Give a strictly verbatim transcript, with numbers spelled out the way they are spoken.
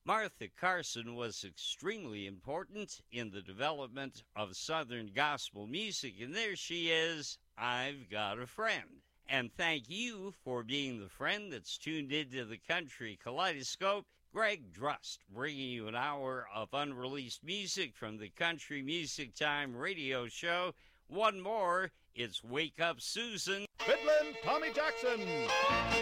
Martha Carson was extremely important in the development of Southern gospel music, and there she is, I've Got a Friend. And thank you for being the friend that's tuned into the Country Kaleidoscope. Greg Drust bringing you an hour of unreleased music from the Country Music Time radio show. One more, it's Wake Up Susan. Fiddlin' Tommy Jackson.